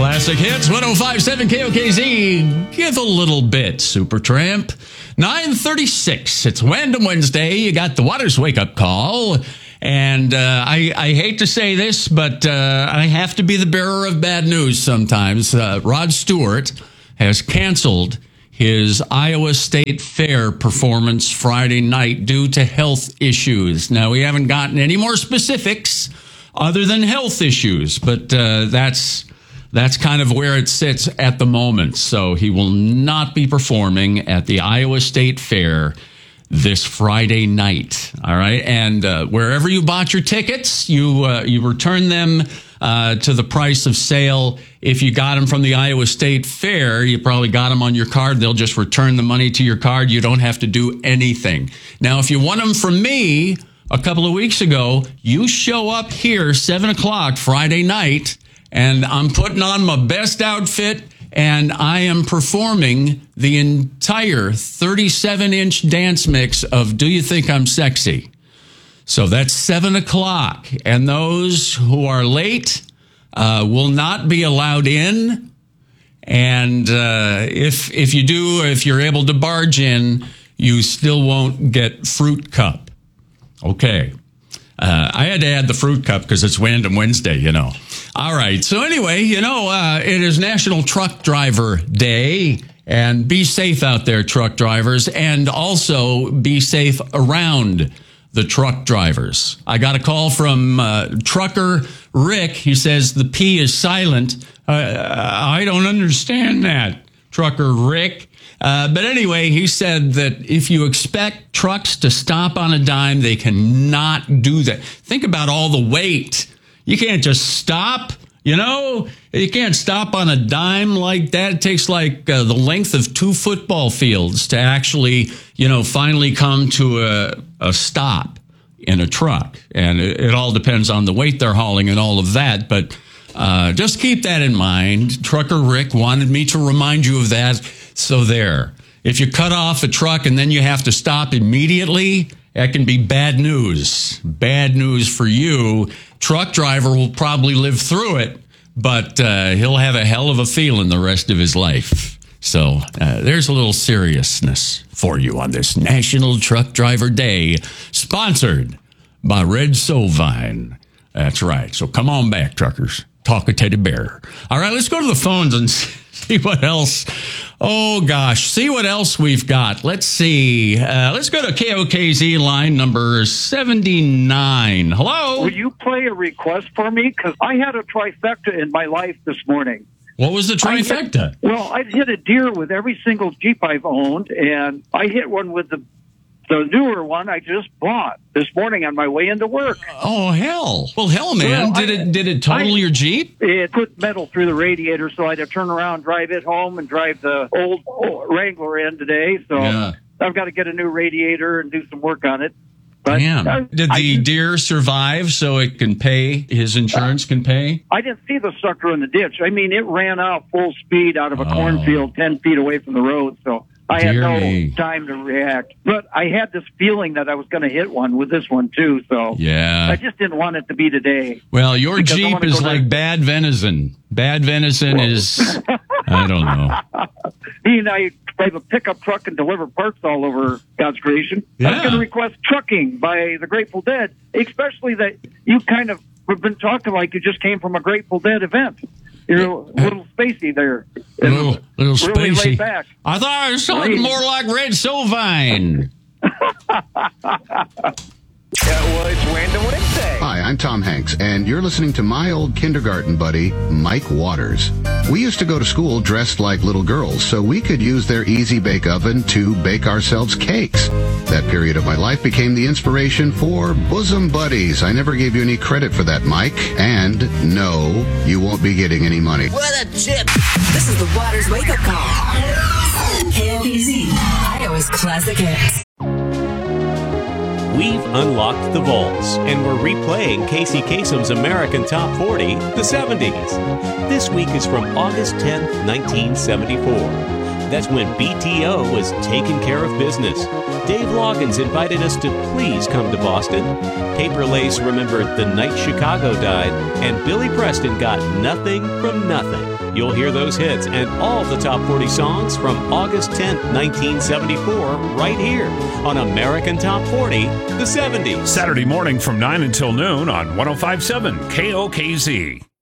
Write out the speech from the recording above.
Classic Hits, 105.7 KOKZ. Give a little bit, Supertramp. 9:36. It's Random Wednesday. You got the Waters wake-up call. And I hate to say this, but I have to be the bearer of bad news sometimes. Rod Stewart has canceled his Iowa State Fair performance Friday night due to health issues. Now, we haven't gotten any more specifics other than health issues, but that's kind of where it sits at the moment. So he will not be performing at the Iowa State Fair this Friday night. All right. And wherever you bought your tickets, you return them to the price of sale. If you got them from the Iowa State Fair, you probably got them on your card. They'll just return the money to your card. You don't have to do anything. Now, if you won them from me a couple of weeks ago, you show up here 7 o'clock Friday night, and I'm putting on my best outfit, and I am performing the entire 37-inch dance mix of Do You Think I'm Sexy? So that's 7 o'clock. And those who are late will not be allowed in. And if you're able to barge in, you still won't get fruit cup. Okay. I had to add the fruit cup because it's Random Wednesday, you know. All right. So anyway, it is National Truck Driver Day. And be safe out there, truck drivers. And also be safe around the truck drivers. I got a call from trucker Rick. He says the P is silent. I don't understand that, trucker Rick. But anyway, he said that if you expect trucks to stop on a dime, they cannot do that. Think about all the weight. You can't just stop, You can't stop on a dime like that. It takes like the length of 2 football fields to actually, finally come to a stop in a truck. And it all depends on the weight they're hauling and all of that. But just keep that in mind. Trucker Rick wanted me to remind you of that. So there. If you cut off a truck and then you have to stop immediately, that can be bad news. Bad news for you. Truck driver will probably live through it, but he'll have a hell of a feeling the rest of his life. So there's a little seriousness for you on this National Truck Driver Day, sponsored by Red Sovine. That's right. So come on back, truckers. Talk a teddy bear. All right, let's go to the phones and see what else. Oh, gosh. See what else we've got. Let's see. Let's go to KOKZ line number 79. Hello? Will you play a request for me? Because I had a trifecta in my life this morning. What was the trifecta? I've hit a deer with every single Jeep I've owned, and I hit one with the newer one I just bought this morning on my way into work. Oh, hell. Well, hell, man. Did it total your Jeep? It put metal through the radiator, so I had to turn around, drive it home, and drive the old Wrangler in today. So I've got to get a new radiator and do some work on it. But damn. Did the deer survive so it can pay, his insurance can pay? I didn't see the sucker in the ditch. I mean, it ran out full speed out of a cornfield 10 feet away from the road, so I had no time to react. But I had this feeling that I was going to hit one with this one, too. So yeah. I just didn't want it to be today. Well, your Jeep is like bad venison. Bad venison is, I don't know. Me and I drive a pickup truck and deliver parts all over God's creation. Yeah. I was going to request Trucking by the Grateful Dead, especially that you kind of have been talking like you just came from a Grateful Dead event. You're a little spacey there. Little really spacey. Laid back. I thought it was something more like Red Sovine. Well, it's Random Wednesday. Hi, I'm Tom Hanks, and you're listening to my old kindergarten buddy, Mike Waters. We used to go to school dressed like little girls so we could use their Easy Bake Oven to bake ourselves cakes. That period of my life became the inspiration for Bosom Buddies. I never gave you any credit for that, Mike. And no, you won't be getting any money. What a chip! This is the Waters Wake Up Call. KOPZ, Iowa's Classic Hits. We've unlocked the vaults, and we're replaying Casey Kasem's American Top 40, the 70s. This week is from August 10th, 1974. that's when BTO was taking care of business. Dave Loggins invited us to please come to Boston. Paper Lace remembered the night Chicago died, and Billy Preston got Nothing from Nothing. You'll hear those hits and all the top 40 songs from August 10th, 1974, right here on American Top 40, the 70s. Saturday morning from 9 until noon on 105.7 KOKZ.